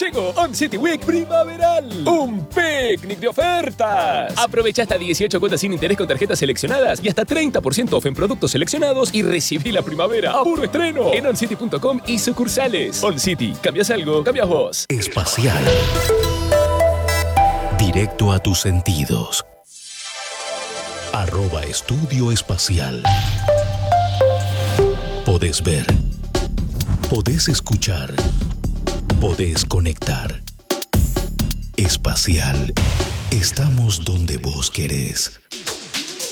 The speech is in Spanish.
Llegó On City Week primaveral. Un picnic de ofertas. Aprovecha hasta 18 cuotas sin interés con tarjetas seleccionadas y hasta 30% off en productos seleccionados y recibí la primavera a puro estreno en oncity.com y sucursales. On City, cambias algo, cambias vos. Espacial. Directo a tus sentidos. @Estudio Espacial. Podés ver. Podés escuchar. Podés conectar. Espacial. Estamos donde vos querés.